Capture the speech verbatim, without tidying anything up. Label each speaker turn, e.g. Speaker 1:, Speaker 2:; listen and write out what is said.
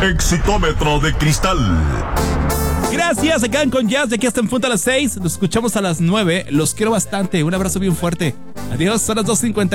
Speaker 1: Exitómetro de cristal.
Speaker 2: Gracias, se quedan con Jazz de aquí hasta en punto a las seis. Los escuchamos a las nueve. Los quiero bastante. Un abrazo bien fuerte. Adiós, son las dos cincuenta.